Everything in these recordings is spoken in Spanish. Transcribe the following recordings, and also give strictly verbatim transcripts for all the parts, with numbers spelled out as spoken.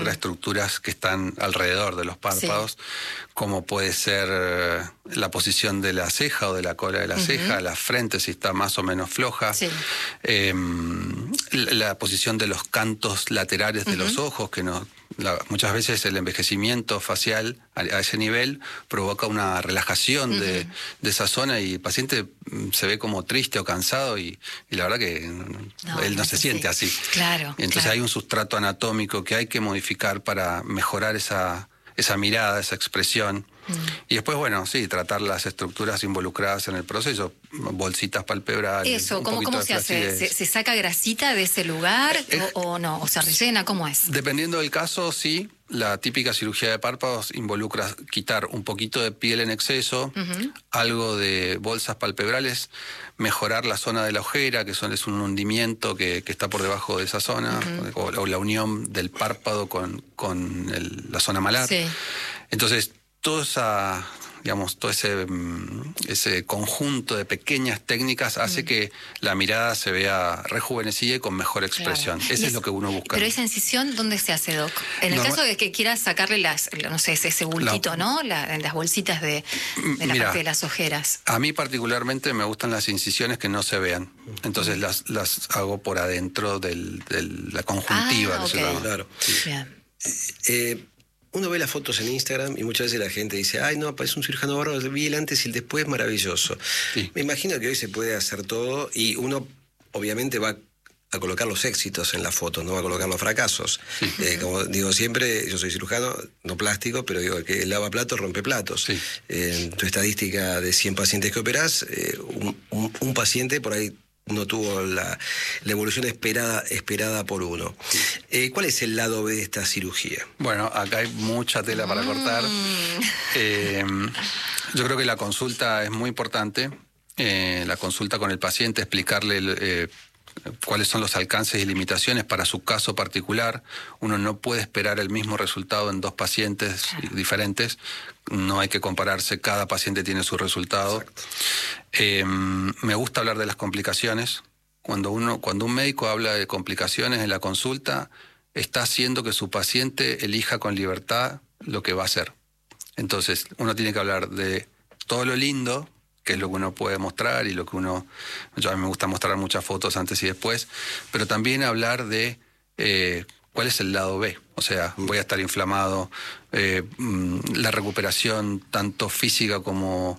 uh-huh. estructuras que están alrededor de los párpados, sí. como puede ser la posición de la ceja o de la cola de la uh-huh. ceja, la frente si está más o menos floja, sí. eh, la, la posición de los cantos laterales uh-huh. de los ojos, que no... La, muchas veces el envejecimiento facial a, a ese nivel provoca una relajación uh-huh. de, de esa zona y el paciente se ve como triste o cansado y, y la verdad que no, él no se siente sí. así. Claro, Entonces claro. hay un sustrato anatómico que hay que modificar para mejorar esa, esa mirada, esa expresión. Mm. Y después, bueno, sí, tratar las estructuras involucradas en el proceso, bolsitas palpebrales. Eso, ¿cómo, cómo se hace? ¿Se, ¿Se saca grasita de ese lugar eh, o, o no? ¿O se rellena? ¿Cómo es? Dependiendo del caso, sí. La típica cirugía de párpados involucra quitar un poquito de piel en exceso, uh-huh. algo de bolsas palpebrales, mejorar la zona de la ojera, que son, es un hundimiento que, que está por debajo de esa zona, uh-huh. o, o la unión del párpado con, con el, la zona malar. Sí. Entonces, toda esa, digamos, todo ese, ese conjunto de pequeñas técnicas hace mm. que la mirada se vea rejuvenecida y con mejor expresión. Claro. Eso es, es lo que uno busca. Pero esa incisión, ¿dónde se hace, Doc? En el Normal... caso de que quieras sacarle las, no sé, ese bultito, la... ¿no? La, las bolsitas de, de la Mirá, parte de las ojeras. A mí particularmente me gustan las incisiones que no se vean. Entonces mm. las, las hago por adentro de la conjuntiva. Ah, okay. de claro. Sí. Bien. Eh, Uno ve las fotos en Instagram y muchas veces la gente dice, ay, no, parece un cirujano bárbaro, vi el antes y el después, maravilloso. Sí. Me imagino que hoy se puede hacer todo y uno obviamente va a colocar los éxitos en la foto, no va a colocar los fracasos. Sí. Eh, como digo siempre, yo soy cirujano, no plástico, pero digo que lava platos, rompe platos. Sí. Eh, en tu estadística de cien pacientes que operás, eh, un, un, un paciente por ahí no tuvo la, la evolución esperada, esperada por uno. Eh, ¿Cuál es el lado B de esta cirugía? Bueno, acá hay mucha tela para cortar. Mm. Eh, yo creo que la consulta es muy importante. Eh, la consulta con el paciente, explicarle eh, cuáles son los alcances y limitaciones para su caso particular. Uno no puede esperar el mismo resultado en dos pacientes diferentes. No hay que compararse, cada paciente tiene su resultado. Eh, me gusta hablar de las complicaciones. Cuando, uno, cuando un médico habla de complicaciones en la consulta, está haciendo que su paciente elija con libertad lo que va a hacer. Entonces, uno tiene que hablar de todo lo lindo, que es lo que uno puede mostrar y lo que uno... Yo a mí me gusta mostrar muchas fotos antes y después, pero también hablar de eh, cuál es el lado B. O sea, voy a estar inflamado, eh, la recuperación tanto física como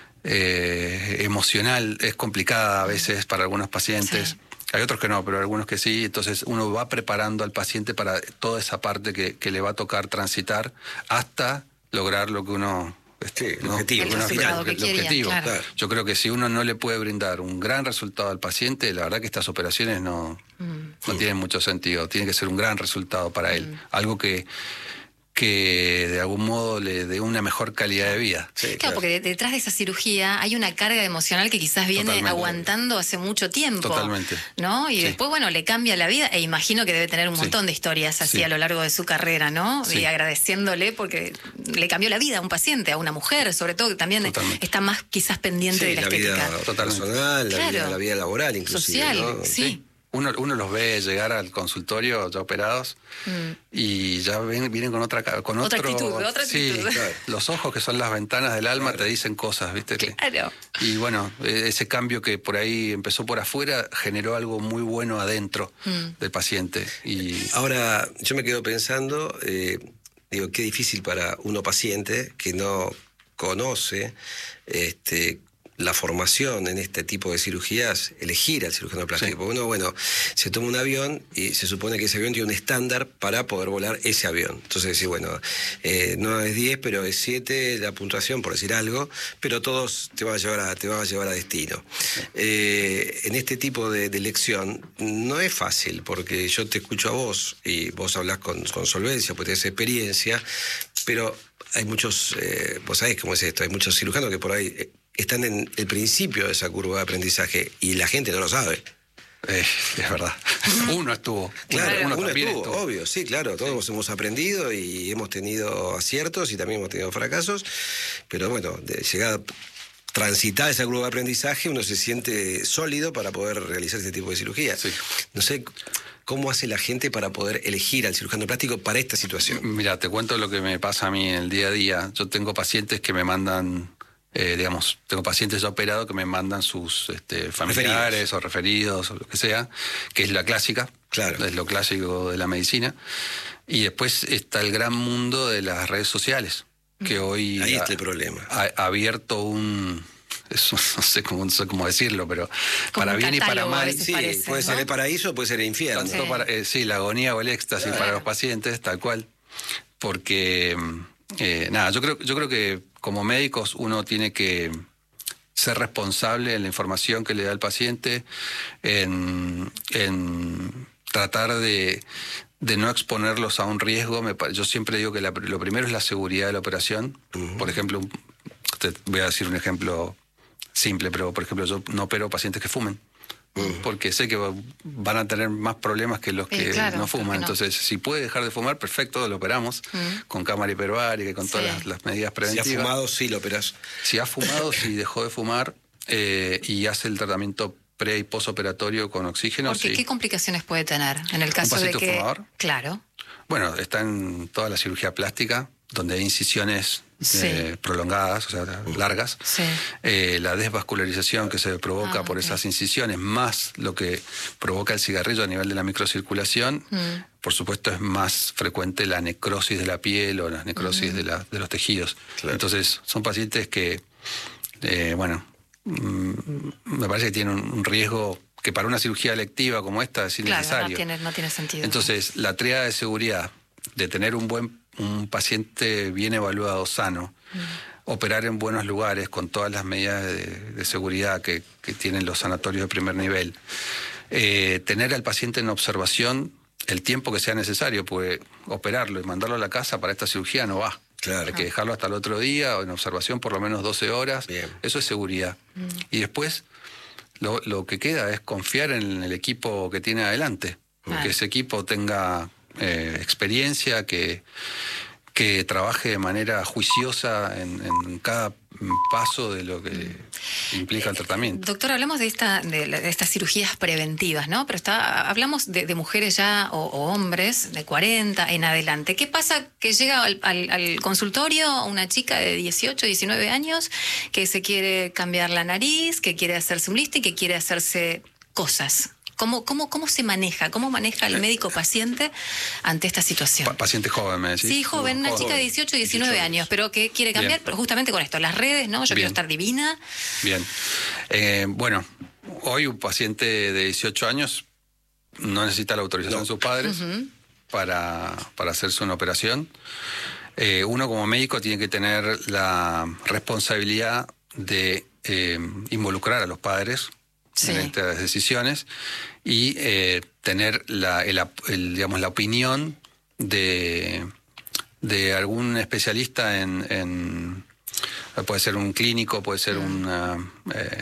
eh, emocional es complicada a veces para algunos pacientes. Sí. Hay otros que no, pero algunos que sí. Entonces uno va preparando al paciente para toda esa parte que, que le va a tocar transitar hasta lograr lo que uno... Este, el objetivo, el resultado que quería, objetivo. Claro. Yo creo que si uno no le puede brindar un gran resultado al paciente, la verdad que estas operaciones no, mm. no tienen mucho sentido. Tiene que ser un gran resultado para mm. él. Algo que, que de algún modo le dé una mejor calidad de vida. Sí, claro, claro, porque detrás de esa cirugía hay una carga emocional que quizás viene Totalmente. aguantando hace mucho tiempo. Totalmente. ¿No? Y sí. después, bueno, le cambia la vida e imagino que debe tener un montón sí. de historias así sí. a lo largo de su carrera, ¿no? Sí. Y agradeciéndole porque le cambió la vida a un paciente, a una mujer, sobre todo, que también Totalmente. está más quizás pendiente sí, de la, la estética. Vida personal, claro. la, vida, la vida laboral inclusive. Social, ¿no? sí. sí. Uno, uno los ve llegar al consultorio ya operados mm. y ya ven, vienen con otra con otra otro, actitud, otra actitud. Sí, claro. Los ojos que son las ventanas del alma claro. te dicen cosas, ¿viste? Claro. Y bueno, ese cambio que por ahí empezó por afuera generó algo muy bueno adentro mm. del paciente. Y ahora yo me quedo pensando, eh, digo, qué difícil para uno paciente que no conoce este la formación en este tipo de cirugías, elegir al cirujano plástico. Sí. Porque uno, bueno, se toma un avión y se supone que ese avión tiene un estándar para poder volar ese avión. Entonces, sí, bueno, eh, no es diez, pero es siete la puntuación, por decir algo, pero todos te van a llevar a, te van a, llevar a destino. Sí. Eh, en este tipo de, de elección no es fácil, porque yo te escucho a vos y vos hablas con, con solvencia, pues tenés experiencia, pero hay muchos, eh, vos sabés cómo es esto, hay muchos cirujanos que por ahí... Eh, están en el principio de esa curva de aprendizaje y la gente no lo sabe. Eh, es verdad. Uno estuvo. Claro, uno, uno también estuvo, estuvo, obvio, sí, claro. Todos sí. hemos aprendido y hemos tenido aciertos y también hemos tenido fracasos. Pero bueno, de llegar a transitar esa curva de aprendizaje, uno se siente sólido para poder realizar este tipo de cirugía. Sí. No sé... ¿Cómo hace la gente para poder elegir al cirujano plástico para esta situación? Mira, te cuento lo que me pasa a mí en el día a día. Yo tengo pacientes que me mandan, eh, digamos, tengo pacientes ya operados que me mandan sus este, familiares referidos. o referidos o lo que sea, que es la clásica, claro. es lo clásico de la medicina. Y después está el gran mundo de las redes sociales, que hoy Ahí ha, está el problema. ha, ha abierto un... Eso no sé cómo, no sé cómo decirlo, pero como para bien y para mal. Sí, parece, puede ¿no? ser el paraíso, puede ser el infierno. Tanto sí. Para, eh, sí, la agonía o el éxtasis claro. para los pacientes, tal cual. Porque, eh, nada, yo creo, yo creo que como médicos uno tiene que ser responsable en la información que le da al paciente, en, en tratar de, de no exponerlos a un riesgo. Me, yo siempre digo que la, lo primero es la seguridad de la operación. Uh-huh. Por ejemplo, te voy a decir un ejemplo simple, pero por ejemplo yo no opero pacientes que fumen, uh-huh. porque sé que van a tener más problemas que los que eh, claro, no fuman. No. Entonces, si puede dejar de fumar, perfecto, lo operamos uh-huh. con cámara hiperbárica y con sí. todas las, las medidas preventivas. Si ha fumado, sí lo operás. Si ha fumado, si dejó de fumar eh, y hace el tratamiento pre y posoperatorio con oxígeno. Porque, sí. ¿qué complicaciones puede tener en el caso ¿Un de que... fumador? Claro. Bueno, está en toda la cirugía plástica, donde hay incisiones sí. eh, prolongadas, o sea, largas. Sí. Eh, la desvascularización que se provoca ah, por okay. esas incisiones, más lo que provoca el cigarrillo a nivel de la microcirculación, mm. por supuesto es más frecuente la necrosis de la piel o la necrosis mm. de, la, de los tejidos. Claro. Entonces, son pacientes que, eh, bueno, mm, me parece que tienen un, un riesgo que para una cirugía electiva como esta es innecesario. Claro, no tiene, no tiene sentido. Entonces, la tríada de seguridad, de tener un buen un paciente bien evaluado, sano, mm. operar en buenos lugares con todas las medidas de, de seguridad que, que tienen los sanatorios de primer nivel, eh, tener al paciente en observación el tiempo que sea necesario, porque operarlo y mandarlo a la casa para esta cirugía no va. Claro. Hay que dejarlo hasta el otro día o en observación por lo menos doce horas. Bien. Eso es seguridad. Mm. Y después lo, lo que queda es confiar en el equipo que tiene adelante, ah. que ese equipo tenga eh, experiencia, que, que trabaje de manera juiciosa en, en cada paso de lo que implica el tratamiento. Doctor, hablamos de, esta, de, de estas cirugías preventivas, ¿no? Pero está, hablamos de, de mujeres ya o, o hombres de cuarenta en adelante. ¿Qué pasa que llega al, al, al consultorio una chica de dieciocho, diecinueve años que se quiere cambiar la nariz, que quiere hacerse un lifting, que quiere hacerse cosas? ¿Cómo, cómo, ¿Cómo se maneja? ¿Cómo maneja el médico paciente ante esta situación? Pa paciente joven, me decís. Sí, joven, una joven. chica de dieciocho, diecinueve años, pero que quiere cambiar, Bien. pero justamente con esto, las redes, ¿no? Yo Bien. quiero estar divina. Bien. Eh, bueno, hoy un paciente de dieciocho años no necesita la autorización no. de sus padres uh-huh. para, para hacerse una operación. Eh, uno como médico tiene que tener la responsabilidad de eh, involucrar a los padres Sí. en estas decisiones y eh, tener la, el, el, digamos, la opinión de, de algún especialista en, en... Puede ser un clínico, puede ser mm. una,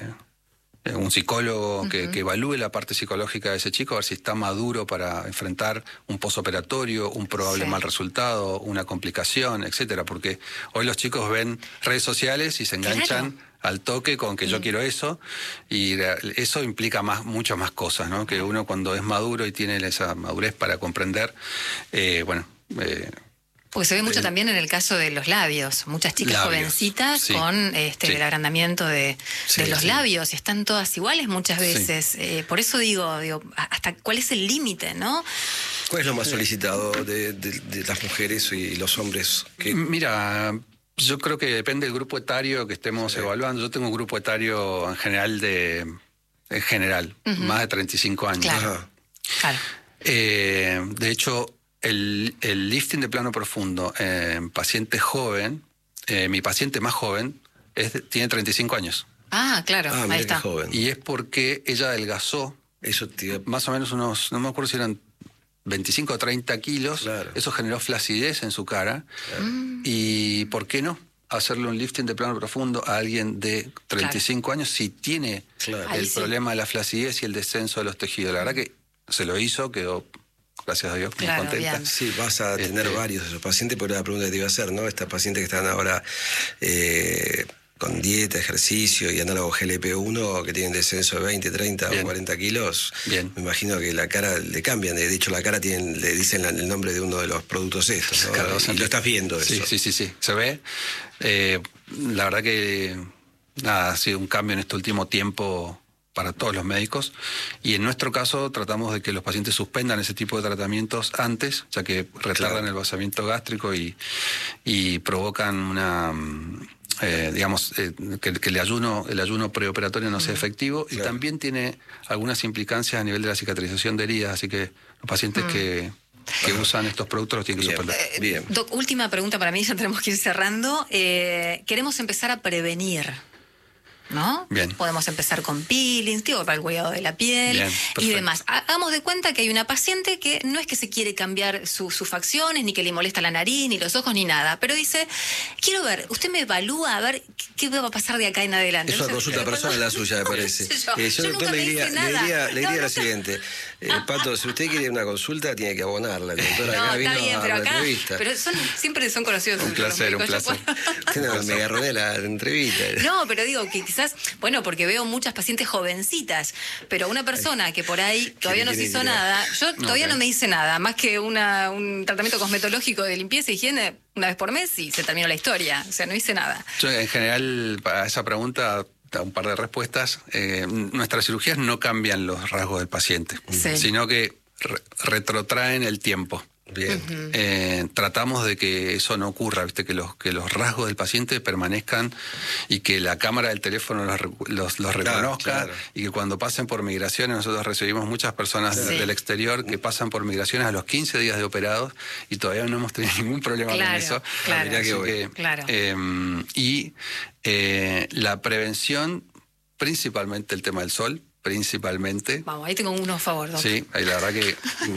eh, un psicólogo uh-huh. que, que evalúe la parte psicológica de ese chico, a ver si está maduro para enfrentar un posoperatorio, un probable sí. mal resultado, una complicación, etcétera. Porque hoy los chicos ven redes sociales y se enganchan... Claro. al toque con que mm. yo quiero eso, y eso implica más, muchas más cosas, ¿no? Que uno cuando es maduro y tiene esa madurez para comprender, eh, bueno... Eh, Porque se ve mucho eh, también en el caso de los labios, muchas chicas labios, jovencitas sí, con este, sí. el agrandamiento de, sí, de los sí. labios, están todas iguales muchas veces, sí. eh, por eso digo, digo, hasta cuál es el límite, ¿no? ¿Cuál es lo más solicitado de, de, de las mujeres y los hombres? ¿Qué? Mira... Yo creo que depende del grupo etario que estemos sí. evaluando. Yo tengo un grupo etario en general de en general, uh-huh. más de treinta y cinco años. Claro. claro. Eh, de hecho, el, el lifting de plano profundo en paciente joven, eh, mi paciente más joven, es, tiene treinta y cinco años. Ah, claro, ah, ahí está. Joven. Y es porque ella adelgazó. Eso, tío. Más o menos unos, no me acuerdo si eran veinticinco o treinta kilos, claro. Eso generó flacidez en su cara. Claro. Y ¿por qué no hacerle un lifting de plano profundo a alguien de treinta y cinco claro. años si tiene claro. el Ahí problema sí. de la flacidez y el descenso de los tejidos? La verdad que se lo hizo, quedó, gracias a Dios, muy claro, contenta. Bien. Sí, vas a tener este... varios de esos pacientes, por la pregunta que te iba a hacer, ¿no? Estas pacientes que están ahora... Eh... con dieta, ejercicio y análogo G L P uno que tienen descenso de veinte, treinta Bien. o cuarenta kilos, Bien. me imagino que la cara le cambian. De hecho, la cara tienen, le dicen el nombre de uno de los productos estos, ¿no? Claro, y lo estás viendo eso. Sí, sí, sí, sí. Se ve. Eh, la verdad que nada, ha sido un cambio en este último tiempo para todos los médicos, y en nuestro caso tratamos de que los pacientes suspendan ese tipo de tratamientos antes, ya que retardan claro. el vaciamiento gástrico y, y provocan una... Eh, digamos, eh, que, que el ayuno el ayuno preoperatorio no sea efectivo, claro. y también tiene algunas implicancias a nivel de la cicatrización de heridas, así que los pacientes mm. que, que usan estos productos los tienen que suspender. Eh, Bien. Doc, última pregunta para mí, ya tenemos que ir cerrando. Eh, queremos empezar a prevenir, ¿no? Bien. Podemos empezar con peelings, digo, para el cuidado de la piel. Bien, y demás. Hagamos de cuenta que hay una paciente que no es que se quiere cambiar su, sus facciones, ni que le molesta la nariz, ni los ojos, ni nada, pero dice, quiero ver, usted me evalúa a ver qué, qué va a pasar de acá en adelante. Es una consulta personal la suya, me parece. Yo, eh, yo, yo nunca le me diría, nada. le diría, le diría no, lo no, siguiente. Eh, Pato, si usted quiere una consulta, tiene que abonarla. La doctora no, acá está vino bien, a pero la acá, entrevista. pero son, siempre son conocidos. Un placer, un placer. Usted no, me agarró de la entrevista. No, pero digo que quizás, bueno, porque veo muchas pacientes jovencitas, pero una persona que por ahí todavía no se hizo nada, yo todavía okay. no me hice nada, más que una, un tratamiento cosmetológico de limpieza e higiene una vez por mes y se terminó la historia, o sea, no hice nada. Yo en general, para esa pregunta, un par de respuestas. Eh, nuestras cirugías no cambian los rasgos del paciente, sí. sino que re retrotraen el tiempo. Bien. Uh-huh. eh, tratamos de que eso no ocurra, ¿viste? Que los, que los rasgos del paciente permanezcan y que la cámara del teléfono los, los, los reconozca, claro, claro. y que cuando pasen por migraciones, nosotros recibimos muchas personas sí. del exterior que pasan por migraciones a los quince días de operados y todavía no hemos tenido ningún problema claro, con eso. Claro, Así que, claro. Eh, y eh, la prevención, principalmente el tema del sol, principalmente. Vamos, ahí tengo uno a favor, doctor. Sí, ahí la verdad que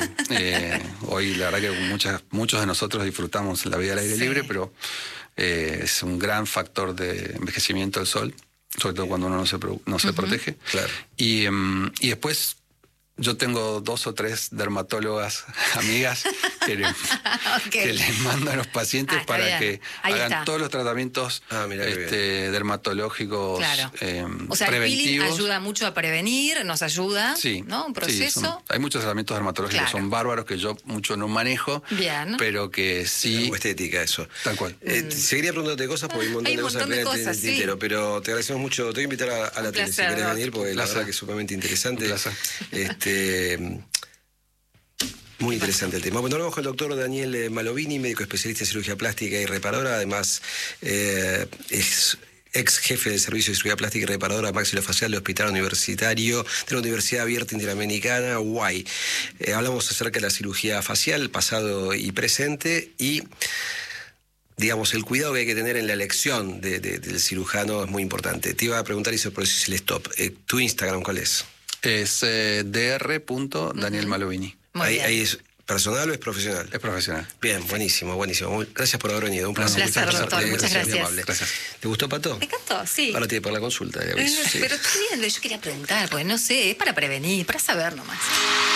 eh, hoy la verdad que muchas, muchos de nosotros disfrutamos la vida al aire sí. libre, pero eh, es un gran factor de envejecimiento el sol, sobre todo cuando uno no se, no se uh-huh. protege. Claro. Y, um, y después yo tengo dos o tres dermatólogas amigas que, le, okay. que les mando a los pacientes ah, para bien. que Ahí hagan está. todos los tratamientos ah, este, dermatológicos claro. eh, o sea, preventivos. El peeling ayuda mucho a prevenir, nos ayuda, sí, ¿no? Un proceso. Sí, son, hay muchos tratamientos dermatológicos claro. que son bárbaros, que yo mucho no manejo, bien. pero que sí... Es estética eso. Tal cual. Eh, mm. Seguiría preguntándote cosas porque hay un montón hay de un cosas, montón de cosas en el tintero, sí. pero te agradecemos mucho. Te voy a invitar a, a la tele si querés venir, porque la verdad que es sumamente interesante. Este... Muy interesante el tema. Bueno, hablamos con el doctor Daniel Malovini, médico especialista en cirugía plástica y reparadora, además eh, es ex jefe del servicio de cirugía plástica y reparadora maxilofacial del Hospital Universitario de la Universidad Abierta Interamericana, U A I. Eh, hablamos acerca de la cirugía facial, pasado y presente, y digamos, el cuidado que hay que tener en la elección de, de, del cirujano es muy importante. Te iba a preguntar, y eso por eso es el stop. Eh, ¿Tu Instagram cuál es? Es eh, dr punto daniel malovini. Ahí, ahí es personal o es profesional. Es profesional. Bien, buenísimo, buenísimo. Muy, gracias por haber venido. Un placer. Un placer, doctor. Muchas gracias. gracias. ¿Te gustó, Pato? Me encantó, sí. Ahora tiene para la consulta. Eh, sí. Pero está bien, yo quería preguntar, pues no sé, es para prevenir, para saber nomás.